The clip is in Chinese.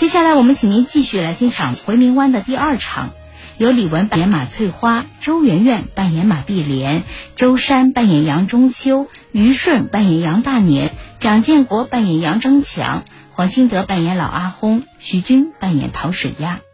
接下来我们请您继续来欣赏回民湾的第二场，由李玟扮演马翠花，周媛媛扮演马碧莲，周珊扮演杨中秋，于顺扮演杨大年，蒋建国扮演杨争强，黄兴德扮演老阿轰，徐军扮演陶水鸭。